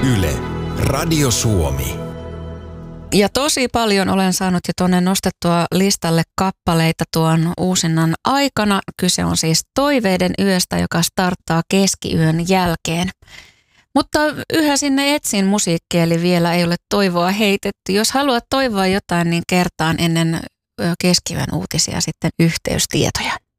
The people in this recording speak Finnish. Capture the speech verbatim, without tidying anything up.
Yle, Radio Suomi. Ja tosi paljon olen saanut jo tuonne nostettua listalle kappaleita tuon uusinnan aikana. Kyse on siis Toiveiden yöstä, joka starttaa keskiyön jälkeen. Mutta yhä sinne etsin musiikkia, eli vielä ei ole toivoa heitetty. Jos haluat toivoa jotain, niin kertaan ennen keskiyön uutisia sitten yhteystietoja.